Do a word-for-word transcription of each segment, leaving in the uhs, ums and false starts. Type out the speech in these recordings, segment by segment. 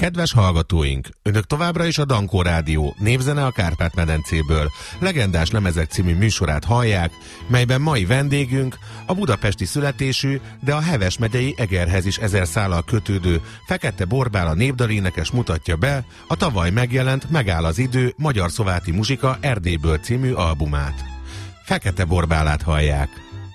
Kedves hallgatóink, önök továbbra is a Dankó Rádió Népzene a Kárpát-medencéből legendás lemezek című műsorát hallják, melyben mai vendégünk a budapesti születésű, de a Heves megyei Egerhez is ezer szállal kötődő Fekete Borbála népdalénekes mutatja be a tavaly megjelent Megáll az idő magyar-szováti muzsika Erdélyből című albumát. Fekete Borbálát hallják.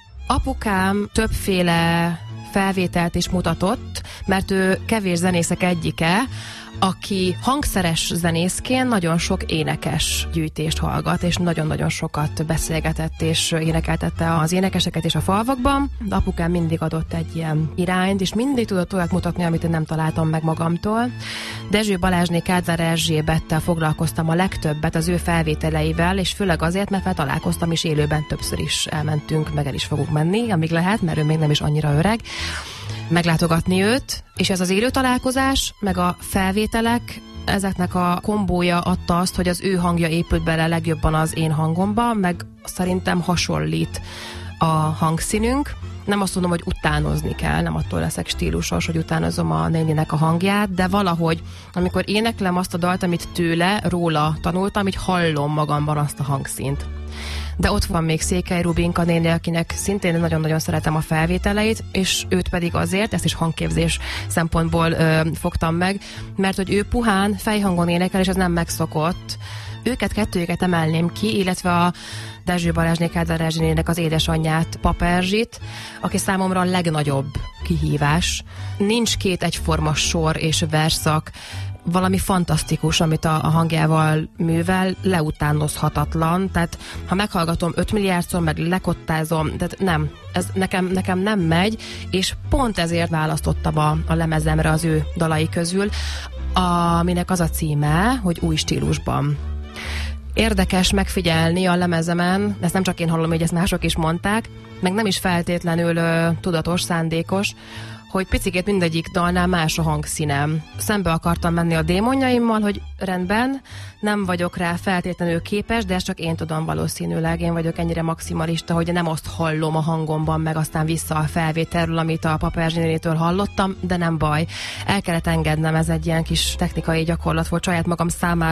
Apukám többféle felvételt is mutatott, mert ő kevés zenészek egyike, aki hangszeres zenészként nagyon sok énekes gyűjtést hallgat, és nagyon-nagyon sokat beszélgetett és énekeltette az énekeseket is a falvakban. De apukám mindig adott egy ilyen irányt, és mindig tudott olyat mutatni, amit én nem találtam meg magamtól. Dezső Balázsné Kádár Erzsébettel foglalkoztam a legtöbbet az ő felvételeivel, és főleg azért, mert fel találkoztam is élőben, többször is elmentünk, meg el is fogunk menni, amíg lehet, mert ő még nem is annyira öreg, meglátogatni őt, és ez az élő találkozás, meg a felvételek, ezeknek a kombója adta azt, hogy az ő hangja épült bele legjobban az én hangomba, meg szerintem hasonlít a hangszínünk. Nem azt mondom, hogy utánozni kell, nem attól leszek stílusos, hogy utánozom a néninek a hangját, de valahogy, amikor éneklem azt a dalt, amit tőle, róla tanultam, így hallom magamban azt a hangszínt. De ott van még Székely Rubinka néni, akinek szintén nagyon-nagyon szeretem a felvételeit, és őt pedig azért, ezt is hangképzés szempontból ö, fogtam meg, mert hogy ő puhán fejhangon énekel, és ez nem megszokott. Őket, kettőjüket emelném ki, illetve a Dezső Balázsné Kádár Erzsénének az édesanyját, Pap Erzsit, aki számomra a legnagyobb kihívás. Nincs két egyforma sor és verszak, valami fantasztikus, amit a, a hangjával művel, leutánozhatatlan, tehát ha meghallgatom öt milliárdszor, meg lekottázom, tehát nem, ez nekem, nekem nem megy, és pont ezért választottam a, a lemezemre az ő dalai közül, aminek az a címe, hogy Új stílusban. Érdekes megfigyelni a lemezemen, ezt nem csak én hallom, hogy ezt mások is mondták, meg nem is feltétlenül ö, tudatos, szándékos, hogy picikét mindegyik dalnál más a hangszínem. Szembe akartam menni a démonjaimmal, hogy rendben, nem vagyok rá feltétlenül képes, de ezt csak én tudom valószínűleg. Én vagyok ennyire maximalista, hogy nem azt hallom a hangomban, meg aztán vissza a felvételről, amit a Pap Erzsénétől hallottam, de nem baj. El kellett engednem, ez egy ilyen kis technikai gyakorlat volt saját magam számára.